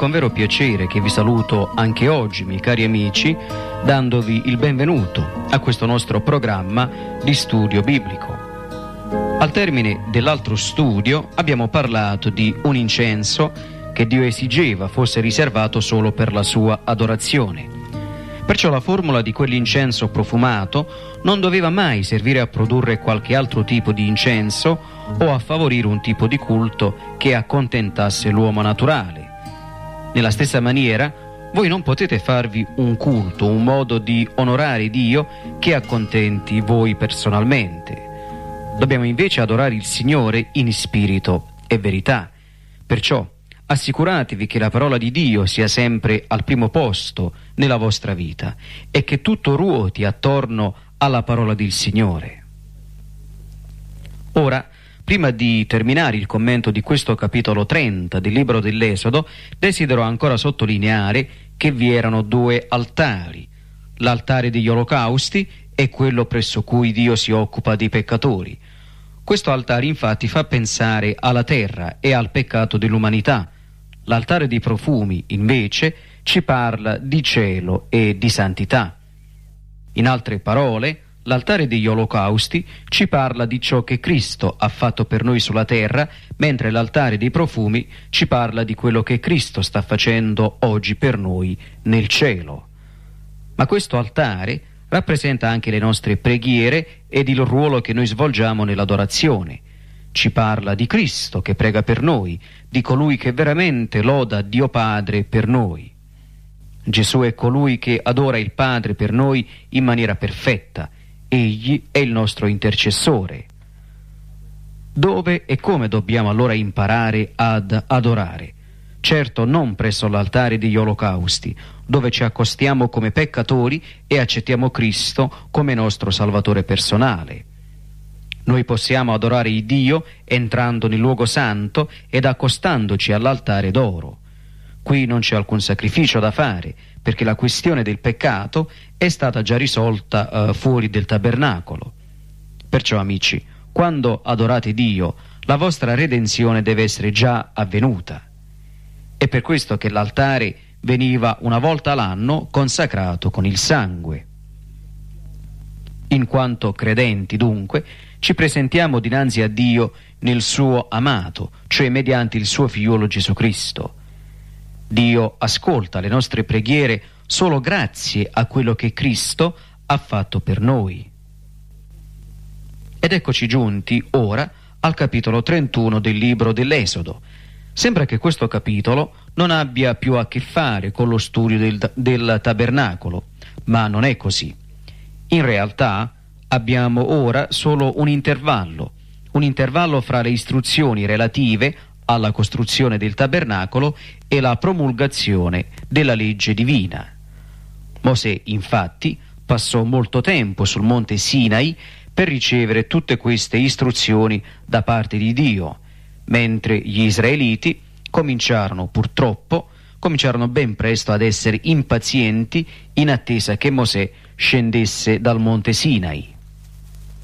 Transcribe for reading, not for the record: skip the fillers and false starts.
con vero piacere che vi saluto anche oggi, miei cari amici, dandovi il benvenuto a questo nostro programma di studio biblico. Al termine dell'altro studio abbiamo parlato di un incenso che Dio esigeva fosse riservato solo per la sua adorazione. Perciò la formula di quell'incenso profumato non doveva mai servire a produrre qualche altro tipo di incenso o a favorire un tipo di culto che accontentasse l'uomo naturale. Nella stessa maniera, voi non potete farvi un culto, un modo di onorare Dio che accontenti voi personalmente. Dobbiamo invece adorare il Signore in spirito e verità. Perciò assicuratevi che la parola di Dio sia sempre al primo posto nella vostra vita e che tutto ruoti attorno alla parola del Signore. Ora, prima di terminare il commento di questo capitolo 30 del libro dell'Esodo, desidero ancora sottolineare che vi erano due altari, l'altare degli olocausti e quello presso cui Dio si occupa dei peccatori. Questo altare infatti fa pensare alla terra e al peccato dell'umanità. L'altare dei profumi, invece, ci parla di cielo e di santità. In altre parole, l'altare degli olocausti ci parla di ciò che Cristo ha fatto per noi sulla terra, mentre l'altare dei profumi ci parla di quello che Cristo sta facendo oggi per noi nel cielo. Ma questo altare rappresenta anche le nostre preghiere ed il ruolo che noi svolgiamo nell'adorazione. Ci parla di Cristo che prega per noi, di colui che veramente loda Dio Padre per noi. Gesù è colui che adora il Padre per noi in maniera perfetta. Egli è il nostro intercessore. Dove e come dobbiamo allora imparare ad adorare? Certo non presso l'altare degli olocausti, dove ci accostiamo come peccatori e accettiamo Cristo come nostro Salvatore personale. Noi possiamo adorare il Dio entrando nel luogo santo ed accostandoci all'altare d'oro. Qui non c'è alcun sacrificio da fare, perché la questione del peccato è stata già risolta fuori del tabernacolo. Perciò, amici, quando adorate Dio, la vostra redenzione deve essere già avvenuta. È per questo che l'altare veniva una volta l'anno consacrato con il sangue. In quanto credenti, dunque, ci presentiamo dinanzi a Dio nel suo amato, cioè mediante il suo figliolo Gesù Cristo. Dio ascolta le nostre preghiere solo grazie a quello che Cristo ha fatto per noi. Ed eccoci giunti ora al capitolo 31 del libro dell'Esodo. Sembra che questo capitolo non abbia più a che fare con lo studio del tabernacolo, ma non è così. In realtà abbiamo ora solo un intervallo fra le istruzioni relative alla costruzione del tabernacolo e la promulgazione della legge divina. Mosè, infatti, passò molto tempo sul monte Sinai per ricevere tutte queste istruzioni da parte di Dio, mentre gli israeliti cominciarono ben presto ad essere impazienti in attesa che Mosè scendesse dal monte Sinai.